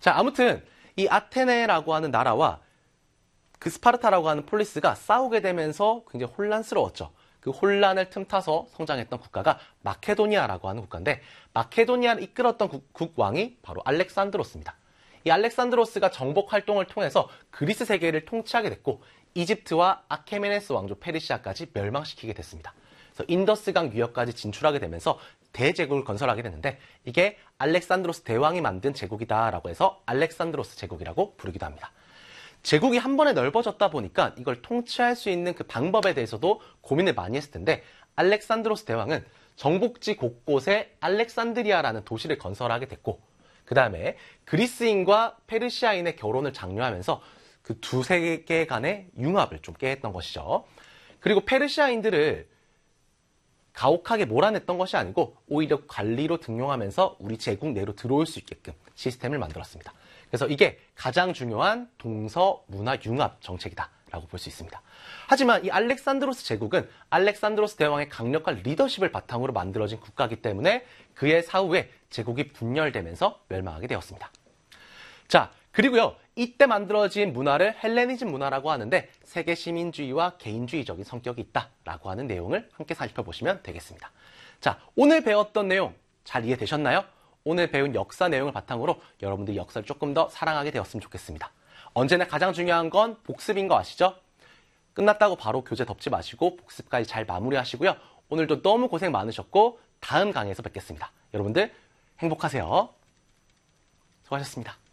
자, 아무튼 이 아테네라고 하는 나라와 그 스파르타라고 하는 폴리스가 싸우게 되면서 굉장히 혼란스러웠죠. 그 혼란을 틈타서 성장했던 국가가 마케도니아라고 하는 국가인데, 마케도니아를 이끌었던 국왕이 바로 알렉산드로스입니다. 이 알렉산드로스가 정복 활동을 통해서 그리스 세계를 통치하게 됐고, 이집트와 아케메네스 왕조 페르시아까지 멸망시키게 됐습니다. 그래서 인더스강 유역까지 진출하게 되면서 대제국을 건설하게 됐는데, 이게 알렉산드로스 대왕이 만든 제국이다라고 해서 알렉산드로스 제국이라고 부르기도 합니다. 제국이 한 번에 넓어졌다 보니까 이걸 통치할 수 있는 그 방법에 대해서도 고민을 많이 했을 텐데, 알렉산드로스 대왕은 정복지 곳곳에 알렉산드리아라는 도시를 건설하게 됐고, 그 다음에 그리스인과 페르시아인의 결혼을 장려하면서 그 두 세계 간의 융합을 좀 깨했던 것이죠. 그리고 페르시아인들을 가혹하게 몰아냈던 것이 아니고 오히려 관리로 등용하면서 우리 제국 내로 들어올 수 있게끔 시스템을 만들었습니다. 그래서 이게 가장 중요한 동서 문화 융합 정책이다라고 볼 수 있습니다. 하지만 이 알렉산드로스 제국은 알렉산드로스 대왕의 강력한 리더십을 바탕으로 만들어진 국가이기 때문에 그의 사후에 제국이 분열되면서 멸망하게 되었습니다. 자, 그리고요, 이때 만들어진 문화를 헬레니즘 문화라고 하는데, 세계 시민주의와 개인주의적인 성격이 있다라고 하는 내용을 함께 살펴보시면 되겠습니다. 자, 오늘 배웠던 내용 잘 이해되셨나요? 오늘 배운 역사 내용을 바탕으로 여러분들이 역사를 조금 더 사랑하게 되었으면 좋겠습니다. 언제나 가장 중요한 건 복습인 거 아시죠? 끝났다고 바로 교재 덮지 마시고 복습까지 잘 마무리하시고요. 오늘도 너무 고생 많으셨고 다음 강의에서 뵙겠습니다. 여러분들 행복하세요. 수고하셨습니다.